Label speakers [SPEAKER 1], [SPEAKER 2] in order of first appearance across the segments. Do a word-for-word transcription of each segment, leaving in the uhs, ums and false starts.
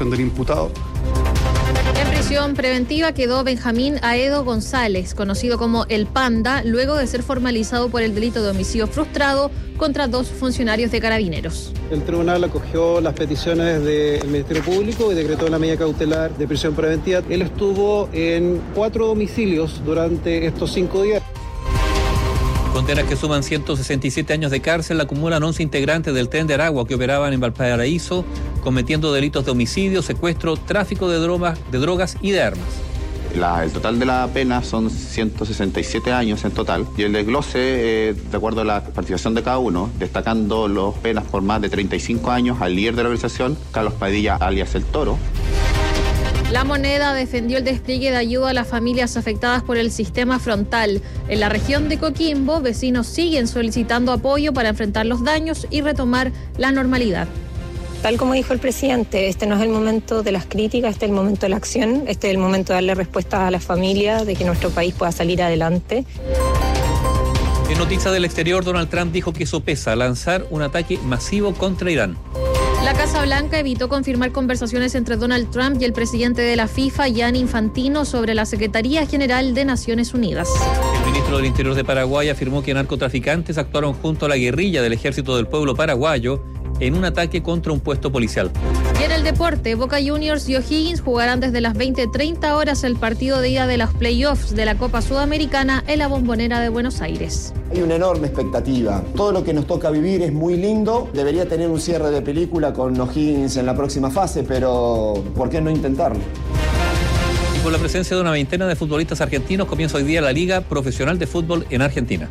[SPEAKER 1] declaración del imputado.
[SPEAKER 2] En prisión preventiva quedó Benjamín Aedo González, conocido como El Panda, luego de ser formalizado por el delito de homicidio frustrado contra dos funcionarios de Carabineros.
[SPEAKER 3] El tribunal acogió las peticiones del Ministerio Público y decretó la medida cautelar de prisión preventiva. Él estuvo en cuatro domicilios durante estos cinco días.
[SPEAKER 4] Condenas que suman ciento sesenta y siete años de cárcel acumulan once integrantes del Tren de Aragua que operaban en Valparaíso, cometiendo delitos de homicidio, secuestro, tráfico de drogas, de drogas y de armas.
[SPEAKER 5] La, el total de la pena son ciento sesenta y siete años en total, y el desglose, eh, de acuerdo a la participación de cada uno, destacando las penas por más de treinta y cinco años al líder de la organización, Carlos Padilla, alias El Toro.
[SPEAKER 2] La Moneda defendió el despliegue de ayuda a las familias afectadas por el sistema frontal. En la región de Coquimbo, vecinos siguen solicitando apoyo para enfrentar los daños y retomar la normalidad.
[SPEAKER 6] Tal como dijo el presidente, este no es el momento de las críticas, este es el momento de la acción, este es el momento de darle respuesta a las familias, de que nuestro país pueda salir adelante.
[SPEAKER 4] En noticias del exterior, Donald Trump dijo que sopesa lanzar un ataque masivo contra Irán.
[SPEAKER 2] La Casa Blanca evitó confirmar conversaciones entre Donald Trump y el presidente de la FIFA, Gianni Infantino, sobre la Secretaría General de Naciones Unidas.
[SPEAKER 4] El ministro del Interior de Paraguay afirmó que narcotraficantes actuaron junto a la guerrilla del Ejército del Pueblo Paraguayo en un ataque contra un puesto policial.
[SPEAKER 2] Y en el deporte, Boca Juniors y O'Higgins jugarán desde las veinte treinta horas el partido de ida de los playoffs de la Copa Sudamericana en la Bombonera de Buenos Aires.
[SPEAKER 7] Hay una enorme expectativa. Todo lo que nos toca vivir es muy lindo. Debería tener un cierre de película con O'Higgins en la próxima fase, pero ¿por qué no intentarlo?
[SPEAKER 4] Y con la presencia de una veintena de futbolistas argentinos, comienza hoy día la Liga Profesional de Fútbol en Argentina.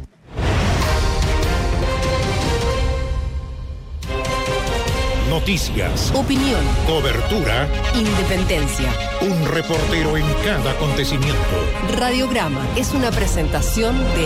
[SPEAKER 8] Noticias,
[SPEAKER 9] opinión,
[SPEAKER 8] cobertura,
[SPEAKER 9] independencia.
[SPEAKER 8] Un reportero en cada acontecimiento.
[SPEAKER 9] Radiograma es una presentación de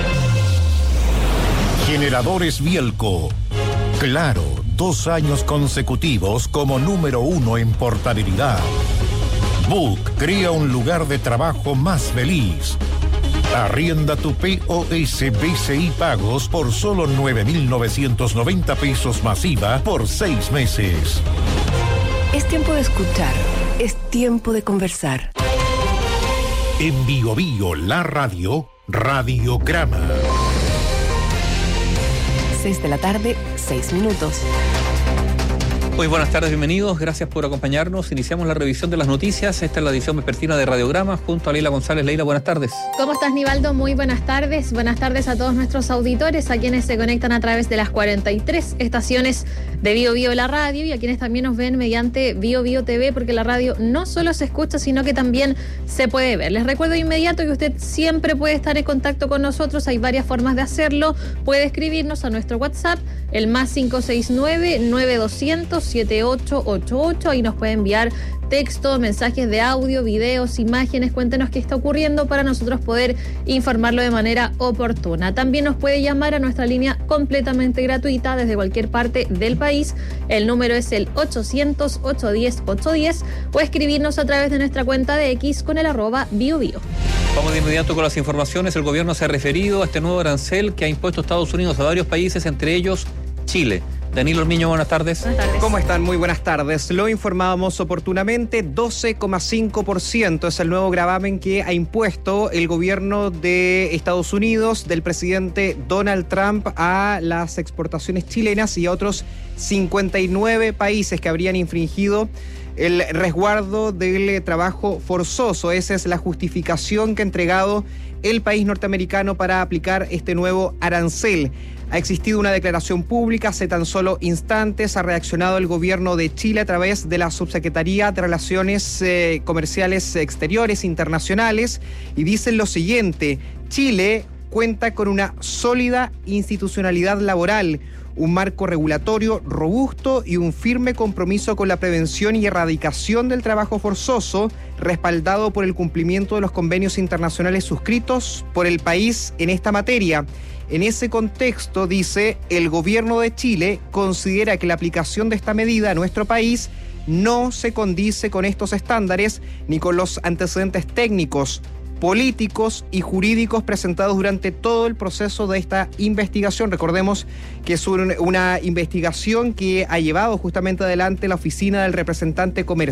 [SPEAKER 8] Generadores Bielco. Claro, dos años consecutivos como número uno en portabilidad. Book crea un lugar de trabajo más feliz. Arrienda tu P O S B C I Pagos por solo nueve mil novecientos noventa pesos masiva por seis meses.
[SPEAKER 9] Es tiempo de escuchar, es tiempo de conversar.
[SPEAKER 8] En Bio Bio, la radio, Radiograma.
[SPEAKER 9] Seis de la tarde, seis minutos.
[SPEAKER 4] Muy buenas tardes, bienvenidos, gracias por acompañarnos. Iniciamos la revisión de las noticias. Esta es la edición vespertina de Radiograma junto a Leila González. Leila, buenas tardes.
[SPEAKER 2] ¿Cómo estás, Nivaldo? Muy buenas tardes. Buenas tardes a todos nuestros auditores, a quienes se conectan a través de las cuarenta y tres estaciones de Bio Bio la radio y a quienes también nos ven mediante Bio Bio T V, porque la radio no solo se escucha, sino que también se puede ver. Les recuerdo de inmediato que usted siempre puede estar en contacto con nosotros. Hay varias formas de hacerlo. Puede escribirnos a nuestro WhatsApp, el más cinco seis nueve, nueve dos cero cero, siete ocho ocho ocho. Ahí nos puede enviar texto, mensajes de audio, videos, imágenes. Cuéntenos qué está ocurriendo para nosotros poder informarlo de manera oportuna. También nos puede llamar a nuestra línea completamente gratuita desde cualquier parte del país. El número es el ochocientos, ochocientos diez, ochocientos diez o escribirnos a través de nuestra cuenta de X con el arroba biobio.
[SPEAKER 4] Vamos de inmediato con las informaciones. El gobierno se ha referido a este nuevo arancel que ha impuesto Estados Unidos a varios países, entre ellos Chile. Danilo Ormiño, buenas tardes.
[SPEAKER 10] Buenas tardes. ¿Cómo están? Muy buenas tardes. Lo informábamos oportunamente, doce coma cinco por ciento es el nuevo gravamen que ha impuesto el gobierno de Estados Unidos, del presidente Donald Trump, a las exportaciones chilenas y a otros cincuenta y nueve países que habrían infringido el resguardo del trabajo forzoso. Esa es la justificación que ha entregado el país norteamericano para aplicar este nuevo arancel. Ha existido una declaración pública hace tan solo instantes. Ha reaccionado el gobierno de Chile a través de la Subsecretaría de Relaciones eh, Comerciales Exteriores Internacionales y dicen lo siguiente: Chile cuenta con una sólida institucionalidad laboral, un marco regulatorio robusto y un firme compromiso con la prevención y erradicación del trabajo forzoso, respaldado por el cumplimiento de los convenios internacionales suscritos por el país en esta materia. En ese contexto, dice, el gobierno de Chile considera que la aplicación de esta medida a nuestro país no se condice con estos estándares ni con los antecedentes técnicos, políticos y jurídicos presentados durante todo el proceso de esta investigación. Recordemos que es un, una investigación que ha llevado justamente adelante la oficina del representante comercial